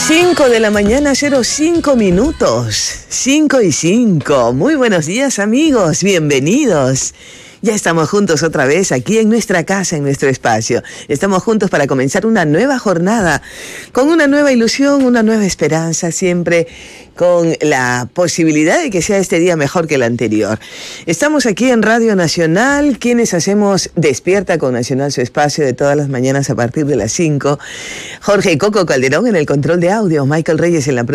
5 de la mañana, 05 minutos. 5 y 5. Muy buenos días, amigos. Bienvenidos. Ya estamos juntos otra vez aquí en nuestra casa, en nuestro espacio. Estamos juntos para comenzar una nueva jornada, con una nueva ilusión, una nueva esperanza, siempre con la posibilidad de que sea este día mejor que el anterior. Estamos aquí en Radio Nacional, quienes hacemos Despierta con Nacional, su espacio de todas las mañanas a partir de las 5. Jorge Coco Calderón en el control de audio, Michael Reyes en la producción.